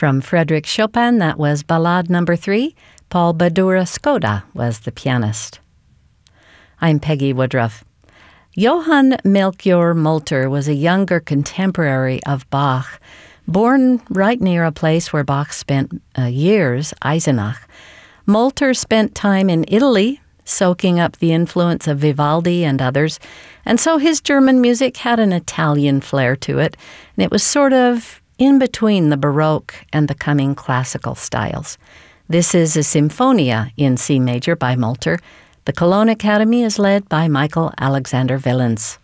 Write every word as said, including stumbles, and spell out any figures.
From Frédéric Chopin, that was Ballade number three. Paul Badura Skoda was the pianist. I'm Peggy Woodruff. Johann Melchior Molter was a younger contemporary of Bach, born right near a place where Bach spent uh, years, Eisenach. Molter spent time in Italy, soaking up the influence of Vivaldi and others, and so his German music had an Italian flair to it, and it was sort of in between the Baroque and the coming classical styles. This is a Symphonia in C major by Molter. The Cologne Academy is led by Michael Alexander Villens.